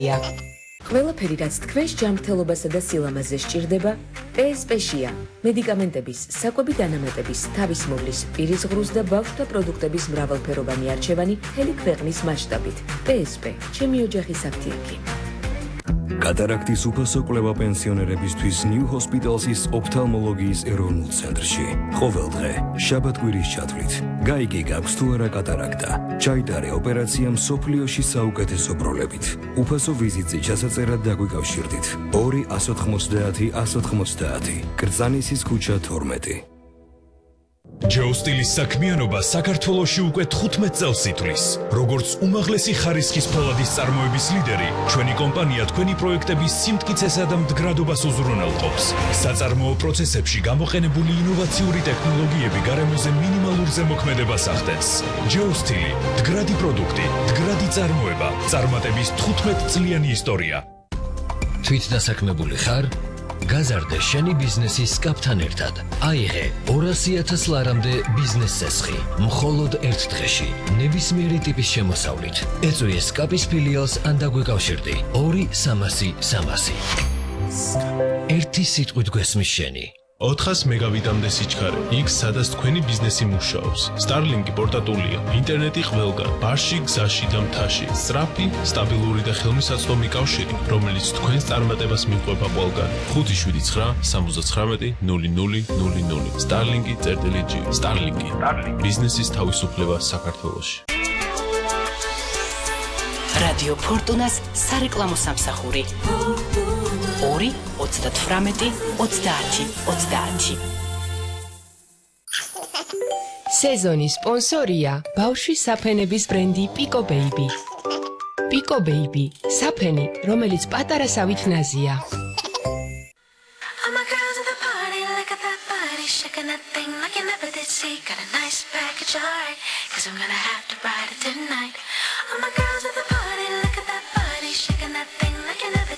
ყველაფერი, რაც თქვენს ჯანმრთელობასა და სილამაზე სჭირდება, PSP-შია. მედიკამენტების, საკვები დანამატების, თავის მოვლის, პირის ღრუს და ბავშვთა პროდუქტების მრავალფეროვანი არჩევანი მთელი ქვეყნის მასშტაბით. PSP, ჩემი ოჯახის აფთიაქი. კატარაქტის უფასო კვლევა პენსიონერებისთვის New Hospital's ოფთალმოლოგიის ეროვნულ ცენტრში. ყოველდღე, შაბათ-კვირის ჩათვლით. გაიგე გაქვს თუ არა კატარაქტა. ჩაიტარე ოპერაცია მსოფლიოში საუკეთესო პროლებით. უფასო ვიზიტზე ჩასაწერად დაგვიკავშირდით. 2-190-190. კრწანისის ქუჩა 12. ჯეოსტილის საქმიანობა საქართველოში უკვე 15 წელს ითვლის. როგორც უმაღლესი ხარისხის ფოლადის წარმოების ლიდერი, ჩვენი კომპანია თქვენი პროექტების სიმტკიცესა და მდგრადობას უზრუნველყოფს. საწარმოო პროცესებში გამოყენებული ინოვაციური ტექნოლოგიები გარემოზე მინიმალურ ზემოქმედებას ახდენს. ჯეოსტილი, მდგრადი პროდუქტი, მდგრადი წარმოება, წარმატების 15 წლიანი ისტორია. თვით დასაქმებული ხარ? გაზარდე შენი ბიზნესის კაპთან ერთად. აიღე 200,000 ლარამდე ბიზნეს წესხი. მხოლოდ ერთ დღეში, ნებისმიერი ტიპის შემოსავლით. ეწვი ეს კაპის ფილიალს ან დაგვიკავშირდი. 2-300-300. ერთი სიტყვით გვესმის შენი. 400 მეგავიტამდე სიჩქარე. იქ სადაც თქვენი ბიზნესი მუშაობს. Starlink-ი პორტატულია. ინტერნეტი ყველგან. ბარში, გზაში და მთაში. სწრაფი, სტაბილური და ხელმისაწვდომი კავშირი, რომელიც თქვენს წარმატებას მიყვება ყველგან. 579-79-0000. Starlink-ი.G. Starlink-ი. ბიზნესის თავისუფლება საქართველოში. რადიო ფორტუნას სარეკლამო სამსახური 2-38-30-30. სეზონის სპონსორია ბავშვის საფენების ბრენდი Pico Baby. Pico Baby, საფენი, რომელიც პატარასავით ნაზია. All my girls at the party, look at that body, shaking that thing like you never